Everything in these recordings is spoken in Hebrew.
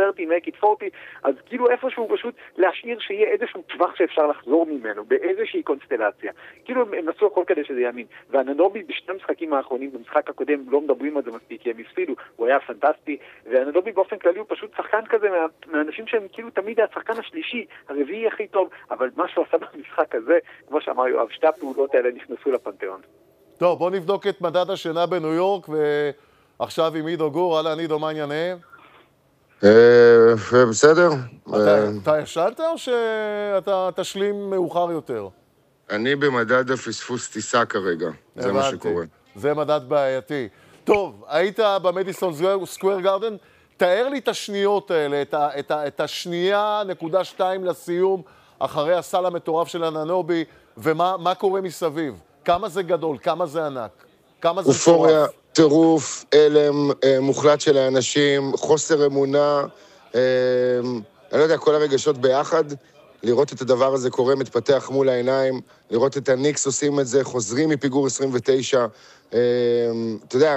30, make it 40, אז כאילו איפשהו פשוט להשאיר שיהיה איזשהו טווח שאפשר לחזור ממנו, באיזושהי קונסטלציה. כאילו הם עשו הכל כדי שזה יאמין. ואננובי בשני המשחקים האחרונים, במשחק הקודם, לא מדברים על זה מספיק, כי הם הפסידו, הוא היה פנטסטי, ואננובי באופן כללי הוא פשוט שחקן כזה מהאנשים שהם כאילו תמיד השחקן השלישי, הרביעי הכי טוב, אבל מה שהוא עשה במשחק הזה, כמו שאמר יואב, שתי הפעולות האלה נכנסו לפנתיאון. טוב, בוא נבדוק את מדד השינה בניו יורק, ועכשיו עם עידו גור, הלאה עידו, מה ענייניהם? בסדר. אתה ישנת או שאתה תשלים מאוחר יותר? אני במדד הפספוס טיסה כרגע, זה מה שקורה. זה מדד בעייתי. טוב, היית במדיסון סקוואר גארדן, תאר לי את השניות האלה, את השנייה נקודה 2 לסיום, אחרי הסל המטורף של אננובי, ומה קורה מסביב? כמה זה גדול, כמה זה ענק, כמה זה אופוריה, טירוף, אלם, מוחלט של האנשים, חוסר אמונה, אני לא יודע, כל הרגשות ביחד, לראות את הדבר הזה קורה, מתפתח מול העיניים, לראות את הניקס עושים את זה, חוזרים מפיגור 29, אתה יודע,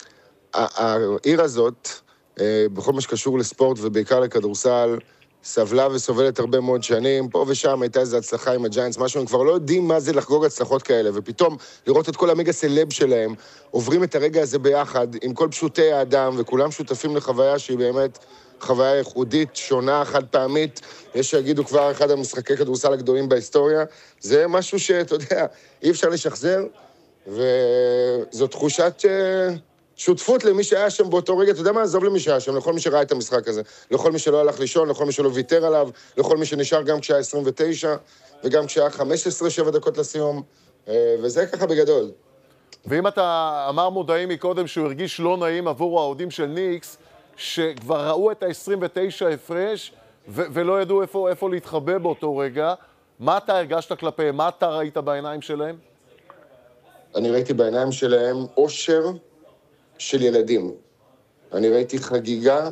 העיר הזאת, בכל מה שקשור לספורט ובעיקר לכדורסל, סבלה וסובלת הרבה מאוד שנים, פה ושם הייתה איזו הצלחה עם הג'יינטס, משהו, הם כבר לא יודעים מה זה לחגוג הצלחות כאלה, ופתאום לראות את כל המגה סלב שלהם, עוברים את הרגע הזה ביחד, עם כל פשוטי האדם, וכולם שותפים לחוויה שהיא באמת חוויה ייחודית, שונה, חד פעמית, יש שיגידו כבר אחד המשחקי כדורסל הגדולים בהיסטוריה, זה משהו שאתה יודע, אי אפשר לשחזר, וזו תחושת שותפות למי שהיה שם באותו רגע, אתה יודע מה? עזוב למי שהיה שם, לכל מי שראה את המשחק הזה, לכל מי שלא הלך לישון, לכל מי שלא ויתר עליו, לכל מי שנשאר גם כשהיה 29, וגם כשהיה 15, 7 דקות לסיום, וזה ככה בגדול. ואם אתה אמר מודעים מקודם שהוא הרגיש לא נעים עבור האוהדים של ניקס, שכבר ראו את ה-29 הפרש, ולא ידעו איפה להתחבא באותו רגע, מה אתה הרגשת כלפיהם? מה אתה ראית בעיניים שלהם? אני ראיתי בעיניים שלהם אושר של ילדים. אני ראיתי חגיגה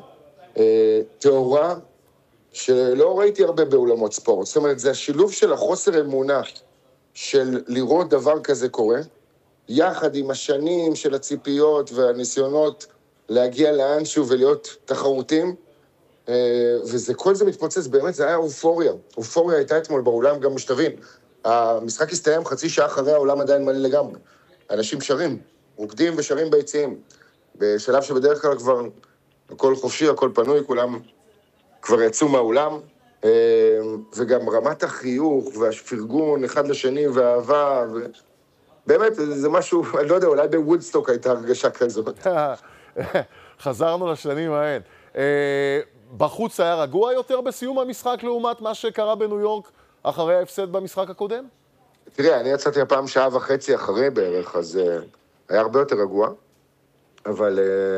תאורה שלא ראיתי הרבה באולמות ספורט. זאת אומרת, זה השילוב של החוסר אמונה של לראות דבר כזה קורה, יחד עם השנים של הציפיות והניסיונות להגיע לאנשהו ולהיות תחרותים, כל זה מתפוצץ, באמת זה היה אופוריה. אופוריה הייתה אתמול באולם, גם משתבין. המשחק הסתיים חצי שעה אחרי, העולם עדיין מלא לגמרי. אנשים שרים, רוקדים ושרים ביציעים. בשלב שבדרך כלל כבר הכל חופשי, הכל פנוי, כולם כבר יצאו מהאולם, וגם רמת החיוך והפרגון אחד לשני והאהבה, באמת זה משהו, אני לא יודע, אולי בוודסטוק הייתה הרגשה כזאת. חזרנו לשנים ההן. בחוץ היה רגוע יותר בסיום המשחק לעומת מה שקרה בניו יורק אחרי ההפסד במשחק הקודם? תראה, אני יצאתי הפעם שעה וחצי אחרי בערך, אז היה הרבה יותר רגוע, אבל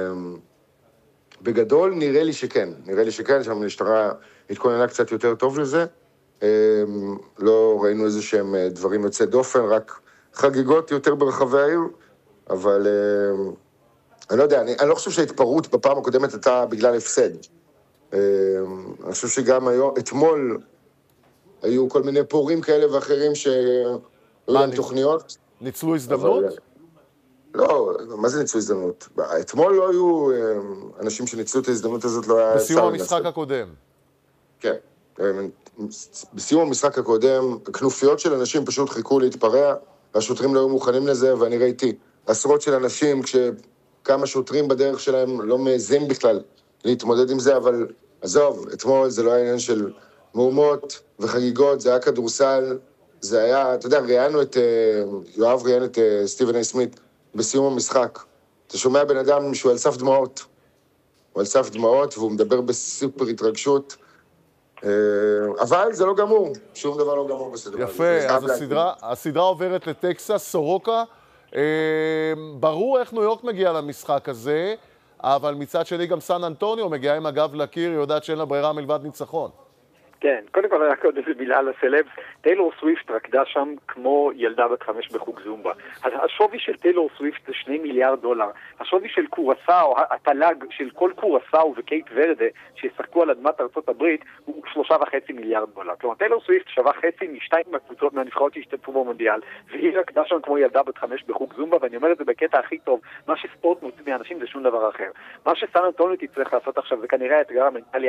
בגדול נראה לי שכן, שהמשטרה התכוננה קצת יותר טוב לזה, לא ראינו איזה שהם דברים יוצא דופן, רק חגיגות יותר ברחבי העיר, אבל אני לא יודע, אני לא חושב שההתפרעות בפעם הקודמת הייתה בגלל הפסד. אני חושב שגם אתמול היו כל מיני פורים כאלה ואחרים שהיו להם תוכניות. ניצלו הזדמנות? לא, מה זה ניצלו הזדמנות? אתמול לא היו אנשים שניצלו את ההזדמנות הזאת, לא היה... בסיום המשחק הקודם. כן, בסיום המשחק הקודם, כנופיות של אנשים פשוט חיכו להתפרע, והשוטרים לא היו מוכנים לזה, ואני ראיתי עשרות של אנשים, כשכמה שוטרים בדרך שלהם לא מעזים בכלל להתמודד עם זה, אבל עזוב, אתמול זה לא היה עניין של מהומות וחגיגות, זה היה כדורסל, זה היה, אתה יודע, יואב ראיין את סטיבן איי סמית בסיום המשחק. אתה שומע בן אדם שהוא על סף דמעות, הוא על סף דמעות והוא מדבר בסופר התרגשות, אבל זה לא גמור, שום דבר לא גמור בסדרה. יפה, אז הסדרה עוברת לטקסס, סורוקה. ברור איך ניו יורק מגיע למשחק הזה, אבל מצד שני גם סן אנטוניו מגיעה עם הגב לקיר, היא יודעת שאין לה ברירה מלבד ניצחון. כן, קודם כל היה עוד איזה מילה על הסלבס. טיילור סוויפט רקדה שם כמו ילדה בת 5 בחוג זומבה. השווי של טיילור סוויפט זה $2 מיליארד. השווי של קורסאו, התל"ג של כל קורסאו וקייט ורדה שישחקו על אדמת ארצות הברית הוא $3.5 מיליארד. כלומר, טיילור סוויפט שווה חצי משתיים מהקבוצות מהנבחרות שהשתתפו במונדיאל, והיא רקדה שם כמו ילדה בת 5 בחוג זומבה, ואני אומר את זה בקטע הכי טוב, מה שספורט מוציא מאנשים זה שום דבר אחר. מה שסן אנטוניו תצטרך לעשות עכשיו זה כנראה האתגר המנטלי